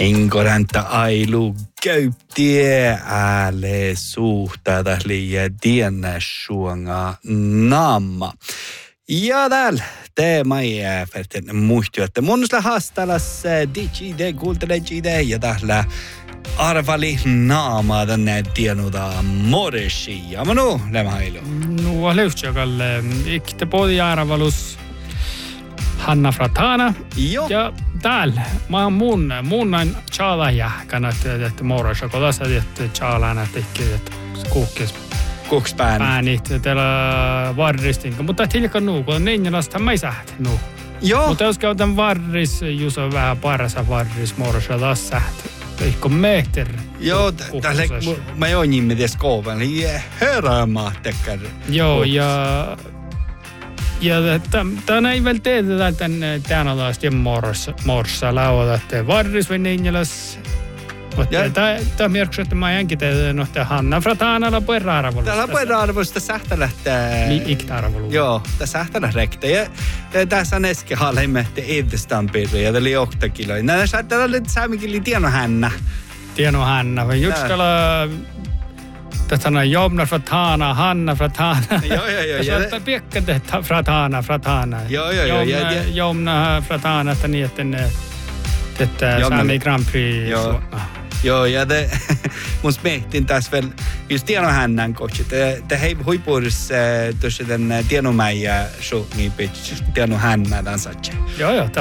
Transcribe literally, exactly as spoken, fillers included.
Inkoranta ailu käyptie ääle suhtada liian tiennä suonga naamma. Ja täällä teema ja färten muistui, että mun sillä haastalas digide kuuntelee ja täällä arvali naama tänne tienuta morsi. Ja mä nu lämhailu. No löyhtsjökalle ikte podi arvalus Hanna Fratana. Joo. Ja täällä mä oon mun, mun näin tjala kannat, että morsa, kun tässä että tjalana tekee, että kukkis. Kuks pään? Päänit, täällä varristinka. Mutta tilka nuu, kun Ninjalasta mä ei sähti nuu. Joo. Mutta jos käytän varris, jos on vähän parassa varris morsa taas sähti. Eikö meter? Joo, tälle mä join nimme ties koovan, niin herramaa tekkär. Joo, ja ja tämä ei vielä teetä tämän tänalaisesti morsa, morsa lauata, että varris vai Ninjalas. Mutta tämä merkitsee, että mä jänkin teetä, no että Hanna Fratanalla puerra-arvolusta. Täällä puerra-arvolusta sähtä lähtee. Niin, ikta-arvolusta. Joo, tässä sähtä lähtee. Ja tässä on äsken haalaimme, että edestään pirri, ja tämä oli johta kiloja. Nämä sähtä oli säämikin tieno hännä. Tieno hännä, vai just tällä tässä on Jomna Fratana, Hanna Fratana. Joo, joo, joo. Tässä on piekkä tehtä Fratana, Fratana. Joo, joo, joo. Jomna, Jomna Fratana, että niin, että ne että Sami Grand Prix. Joo. Joo, ja te, mun smehtin taas vielä, just tieno hännän kohti. Te, te hei huipuudessa tuossa tämän tienomäijä show, niin tieno hännää tansatse. Joo, joo.